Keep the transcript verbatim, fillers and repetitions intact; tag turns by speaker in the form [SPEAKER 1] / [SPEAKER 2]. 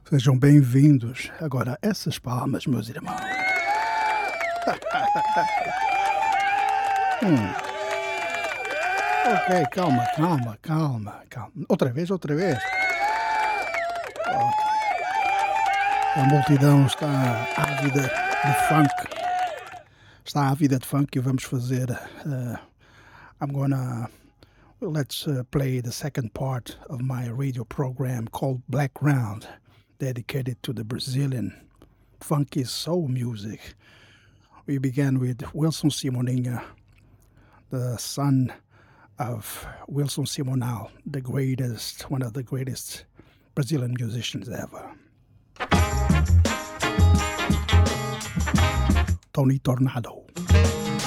[SPEAKER 1] Sejam bem-vindos. Agora, essas palmas, meus irmãos. Hum. Ok, calma, calma, calma, calma. Outra vez, outra vez. Ok. A multidão está ávida de funk. Está ávida de funk e vamos fazer. Uh, I'm gonna. Well, let's uh, play the second part of my radio program called Black Round, dedicated to the Brazilian funky soul music. We began with Wilson Simoninha, the son of Wilson Simonal, the greatest, one of the greatest Brazilian musicians ever. Tony Tornado.